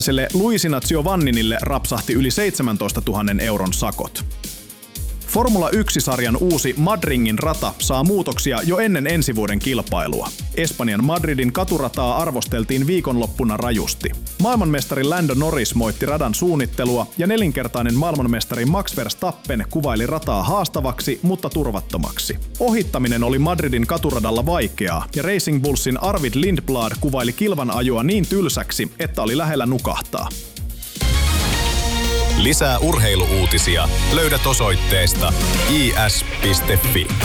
Luisina Giovanninille rapsahti yli 17 000 euron sakot. Formula 1-sarjan uusi Madringin rata saa muutoksia jo ennen ensi vuoden kilpailua. Espanjan Madridin katurataa arvosteltiin viikonloppuna rajusti. Maailmanmestari Lando Norris moitti radan suunnittelua ja nelinkertainen maailmanmestari Max Verstappen kuvaili rataa haastavaksi, mutta turvattomaksi. Ohittaminen oli Madridin katuradalla vaikeaa ja Racing Bullsin Arvid Lindblad kuvaili kilvan ajoa niin tylsäksi, että oli lähellä nukahtaa. Lisää urheiluuutisia löydät osoitteesta is.fi.